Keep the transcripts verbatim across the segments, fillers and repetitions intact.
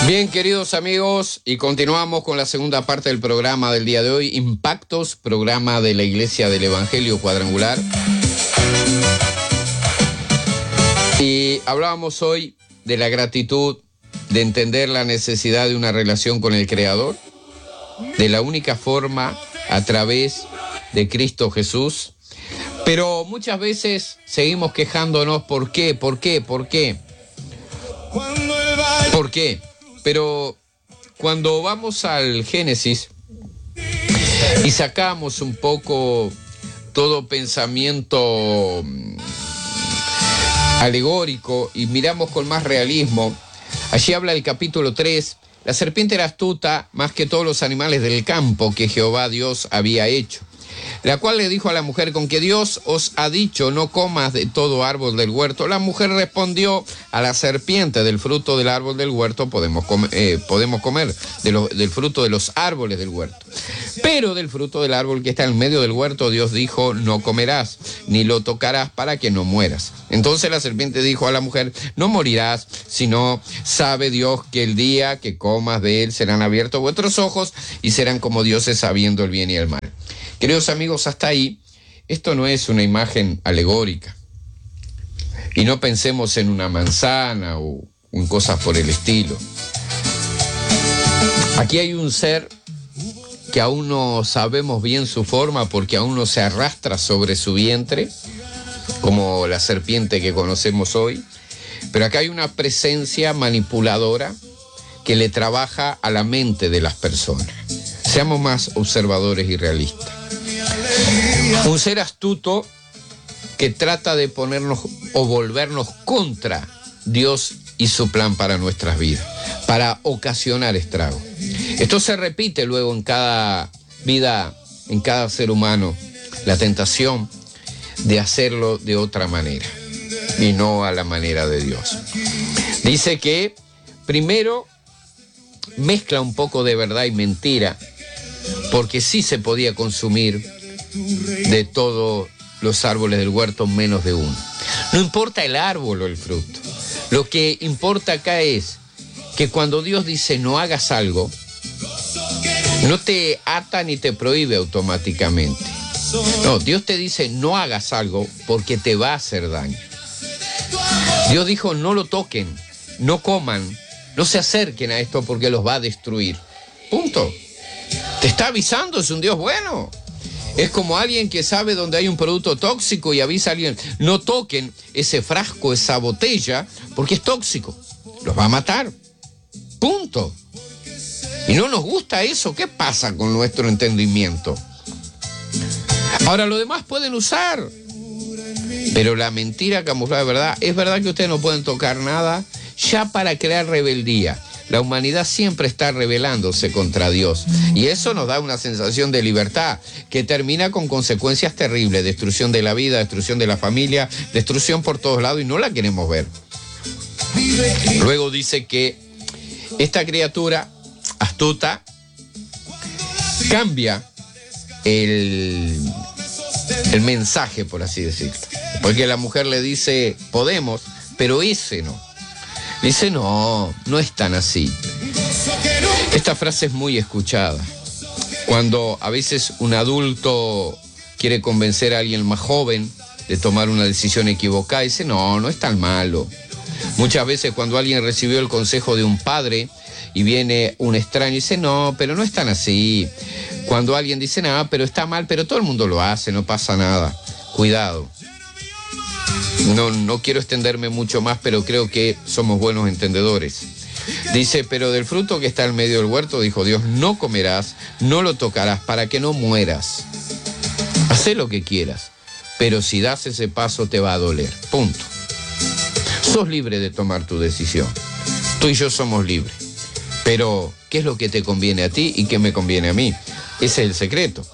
Bien, queridos amigos, y continuamos con la segunda parte del programa del día de hoy, Impactos, programa de la Iglesia del Evangelio Cuadrangular. Y hablábamos hoy de la gratitud, de entender la necesidad de una relación con el Creador, de la única forma a través de Cristo Jesús. Pero muchas veces seguimos quejándonos, ¿por qué? ¿Por qué? ¿Por qué? ¿Por qué? Pero cuando vamos al Génesis y sacamos un poco todo pensamiento alegórico y miramos con más realismo, allí habla el capítulo tres, la serpiente era astuta más que todos los animales del campo que Jehová Dios había hecho, la cual le dijo a la mujer: con que Dios os ha dicho, no comas de todo árbol del huerto. La mujer respondió a la serpiente: del fruto del árbol del huerto podemos comer, eh, podemos comer de lo, del fruto de los árboles del huerto. Pero del fruto del árbol que está en medio del huerto, Dios dijo: no comerás, ni lo tocarás para que no mueras. Entonces la serpiente dijo a la mujer: no morirás, sino sabe Dios que el día que comas de él serán abiertos vuestros ojos y serán como dioses sabiendo el bien y el mal. Queridos amigos, hasta ahí, esto no es una imagen alegórica. Y no pensemos en una manzana o en cosas por el estilo. Aquí hay un ser que aún no sabemos bien su forma porque aún no se arrastra sobre su vientre, como la serpiente que conocemos hoy. Pero acá hay una presencia manipuladora que le trabaja a la mente de las personas. Seamos más observadores y realistas. Un ser astuto que trata de ponernos o volvernos contra Dios y su plan para nuestras vidas, para ocasionar estrago. Esto se repite luego en cada vida, en cada ser humano, la tentación de hacerlo de otra manera y no a la manera de Dios. Dice que primero mezcla un poco de verdad y mentira, porque sí se podía consumir de todos los árboles del huerto menos de uno. No importa el árbol o el fruto. Lo que importa acá es que cuando Dios dice no hagas algo, no te ata ni te prohíbe automáticamente. No, Dios te dice no hagas algo porque te va a hacer daño. Dios dijo no lo toquen, no coman, no se acerquen a esto porque los va a destruir. Punto. Te está avisando, es un Dios bueno. Es como alguien que sabe dónde hay un producto tóxico y avisa a alguien: no toquen ese frasco, esa botella, porque es tóxico. Los va a matar. Punto. Y no nos gusta eso. ¿Qué pasa con nuestro entendimiento? Ahora, lo demás pueden usar. Pero la mentira camuflada de verdad, es verdad que ustedes no pueden tocar nada ya para crear rebeldía. La humanidad siempre está rebelándose contra Dios y eso nos da una sensación de libertad que termina con consecuencias terribles: destrucción de la vida, destrucción de la familia, destrucción por todos lados, y no la queremos ver. Luego dice que esta criatura astuta cambia el, el mensaje, por así decirlo, porque la mujer le dice podemos, pero ese no. Dice, no, no es tan así. Esta frase es muy escuchada. Cuando a veces un adulto quiere convencer a alguien más joven de tomar una decisión equivocada, dice, no, no es tan malo. Muchas veces cuando alguien recibió el consejo de un padre y viene un extraño y dice, no, pero no es tan así. Cuando alguien dice, no, pero está mal, pero todo el mundo lo hace, no pasa nada. Cuidado. No, no quiero extenderme mucho más, pero creo que somos buenos entendedores. Dice, pero del fruto que está en medio del huerto, dijo Dios, no comerás, no lo tocarás, para que no mueras. Hacé lo que quieras, pero si das ese paso te va a doler. Punto. Sos libre de tomar tu decisión. Tú y yo somos libres. Pero, ¿qué es lo que te conviene a ti y qué me conviene a mí? Ese es el secreto.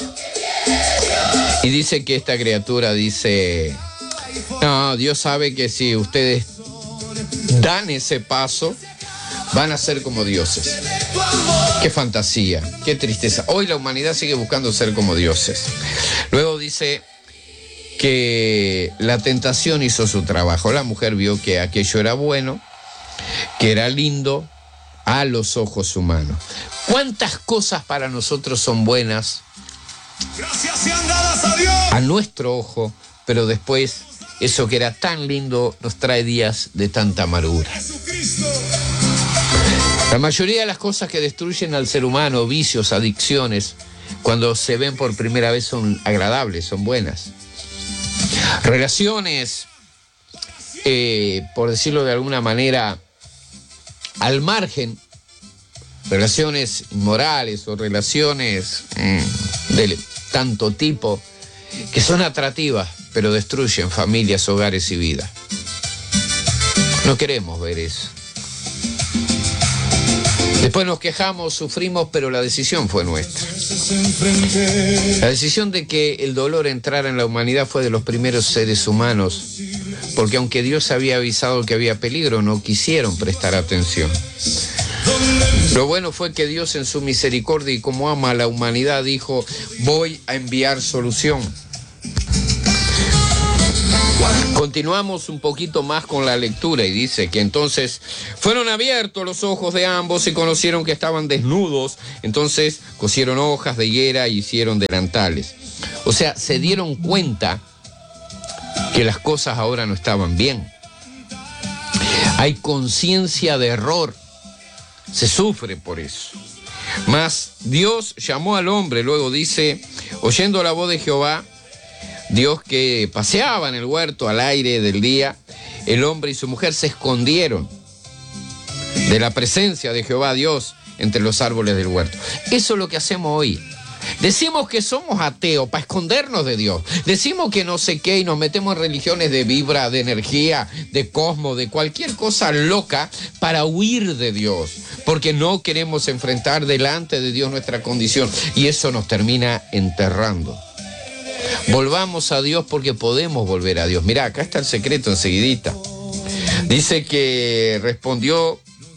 Y dice que esta criatura dice... No, Dios sabe que si ustedes dan ese paso, van a ser como dioses. Qué fantasía, qué tristeza. Hoy la humanidad sigue buscando ser como dioses. Luego dice que la tentación hizo su trabajo. La mujer vio que aquello era bueno, que era lindo, a los ojos humanos. ¿Cuántas cosas para nosotros son buenas Gracias sean dadas a Dios a nuestro ojo, pero después eso que era tan lindo nos trae días de tanta amargura? Jesucristo? La mayoría de las cosas que destruyen al ser humano, vicios, adicciones, cuando se ven por primera vez son agradables, son buenas. Relaciones, eh, por decirlo de alguna manera, al margen, relaciones inmorales o relaciones mm, de tanto tipo, que son atractivas, pero destruyen familias, hogares y vida. No queremos ver eso. Después nos quejamos, sufrimos, pero la decisión fue nuestra. La decisión de que el dolor entrara en la humanidad fue de los primeros seres humanos, porque aunque Dios había avisado que había peligro, no quisieron prestar atención. Lo bueno fue que Dios en su misericordia y como ama a la humanidad dijo, voy a enviar solución. Continuamos un poquito más con la lectura y dice que entonces fueron abiertos los ojos de ambos y conocieron que estaban desnudos, entonces cosieron hojas de higuera y hicieron delantales. O sea, se dieron cuenta que las cosas ahora no estaban bien. Hay conciencia de error, se sufre por eso. Mas Dios llamó al hombre, luego dice, oyendo la voz de Jehová, Dios que paseaba en el huerto al aire del día, el hombre y su mujer se escondieron de la presencia de Jehová Dios entre los árboles del huerto. Eso es lo que hacemos hoy. Decimos que somos ateos para escondernos de Dios. Decimos que no sé qué y nos metemos en religiones de vibra, de energía, de cosmos, de cualquier cosa loca para huir de Dios. Porque no queremos enfrentar delante de Dios nuestra condición y eso nos termina enterrando. Volvamos a Dios porque podemos volver a Dios. Mirá, acá está el secreto enseguidita. Dice que respondió,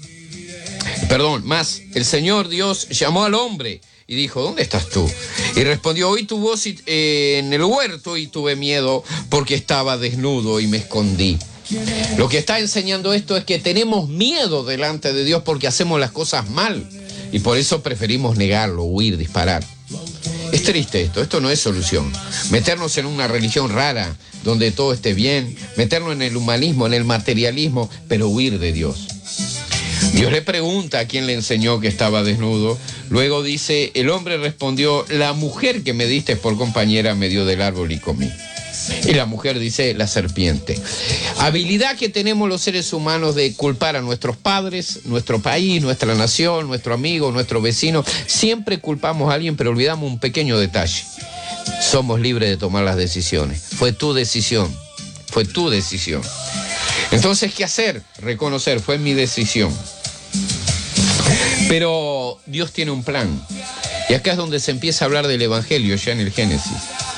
perdón, más, el Señor Dios llamó al hombre y dijo, ¿dónde estás tú? Y respondió, oí tu voz eh, en el huerto y tuve miedo porque estaba desnudo y me escondí. Lo que está enseñando esto es que tenemos miedo delante de Dios porque hacemos las cosas mal y por eso preferimos negarlo, huir, disparar. Es triste esto, esto no es solución. Meternos en una religión rara, donde todo esté bien, meternos en el humanismo, en el materialismo, pero huir de Dios. Dios le pregunta a quién le enseñó que estaba desnudo. Luego dice, el hombre respondió, la mujer que me diste por compañera me dio del árbol y comí. Y la mujer dice, la serpiente. Habilidad que tenemos los seres humanos de culpar a nuestros padres, nuestro país, nuestra nación, nuestro amigo, nuestro vecino. Siempre culpamos a alguien, pero olvidamos un pequeño detalle. Somos libres de tomar las decisiones. Fue tu decisión. Fue tu decisión. Entonces, ¿qué hacer? Reconocer, fue mi decisión. Pero Dios tiene un plan. Y acá es donde se empieza a hablar del Evangelio, ya en el Génesis.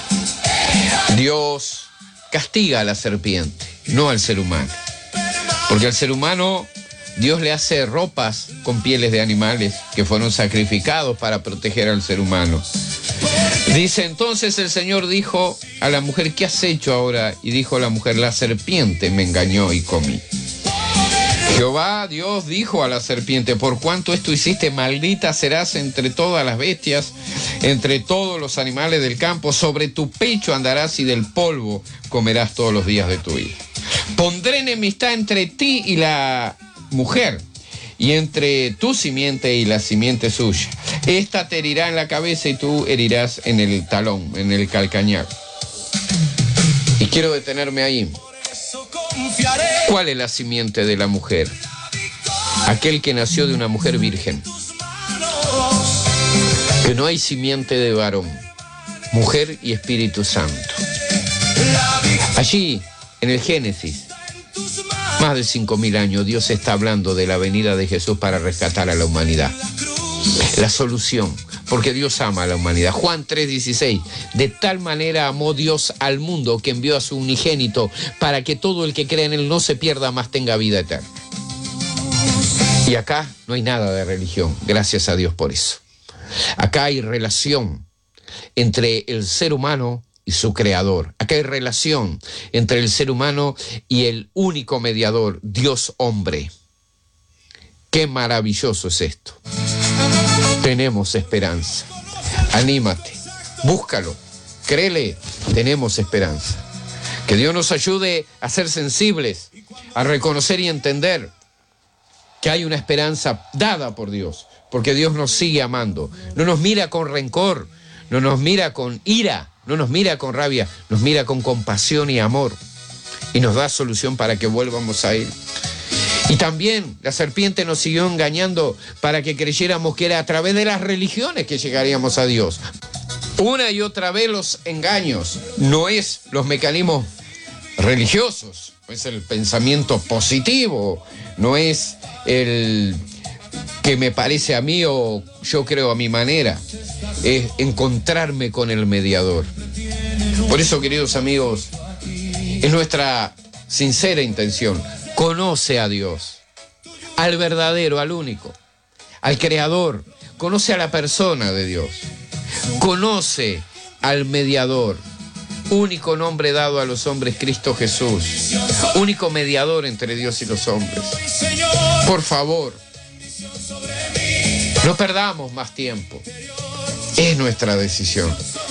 Dios castiga a la serpiente, no al ser humano. Porque al ser humano, Dios le hace ropas con pieles de animales que fueron sacrificados para proteger al ser humano. Dice, entonces el Señor dijo a la mujer, ¿qué has hecho ahora? Y dijo la mujer, la serpiente me engañó y comí. Jehová Dios dijo a la serpiente, por cuanto esto hiciste, maldita serás entre todas las bestias, entre todos los animales del campo, sobre tu pecho andarás y del polvo comerás todos los días de tu vida. Pondré enemistad entre ti y la mujer, y entre tu simiente y la simiente suya. Esta te herirá en la cabeza y tú herirás en el talón, en el calcañar. Y quiero detenerme ahí. ¿Cuál es la simiente de la mujer? Aquel que nació de una mujer virgen. Que no hay simiente de varón, mujer y Espíritu Santo. Allí, en el Génesis, más de cinco mil años, Dios está hablando de la venida de Jesús para rescatar a la humanidad. La solución, porque Dios ama a la humanidad. Juan tres dieciséis, de tal manera amó Dios al mundo que envió a su unigénito para que todo el que cree en él no se pierda, más tenga vida eterna. Y acá no hay nada de religión, gracias a Dios por eso. Acá hay relación entre el ser humano y su creador. Acá hay relación entre el ser humano y el único mediador, Dios hombre. Qué maravilloso es esto. Tenemos esperanza. Anímate, búscalo, créele, tenemos esperanza. Que Dios nos ayude a ser sensibles, a reconocer y entender que hay una esperanza dada por Dios, porque Dios nos sigue amando. No nos mira con rencor, no nos mira con ira, no nos mira con rabia, nos mira con compasión y amor y nos da solución para que vuelvamos a Él. Y también la serpiente nos siguió engañando para que creyéramos que era a través de las religiones que llegaríamos a Dios. Una y otra vez los engaños, no es los mecanismos religiosos, no es el pensamiento positivo, no es el que me parece a mí o yo creo a mi manera, es encontrarme con el mediador. Por eso, queridos amigos, es nuestra sincera intención. Conoce a Dios, al verdadero, al único, al creador. Conoce a la persona de Dios. Conoce al mediador. Único nombre dado a los hombres, Cristo Jesús. Único mediador entre Dios y los hombres. Por favor, no perdamos más tiempo. Es nuestra decisión.